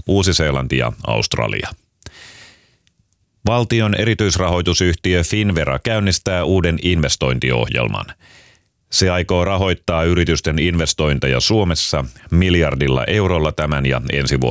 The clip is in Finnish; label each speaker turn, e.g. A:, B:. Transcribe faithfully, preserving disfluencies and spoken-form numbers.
A: Uusi-Seelanti ja Australia. Valtion erityisrahoitusyhtiö Finnvera käynnistää uuden investointiohjelman. Se aikoo rahoittaa yritysten investointeja Suomessa miljardilla eurolla tämän ja ensi vuoden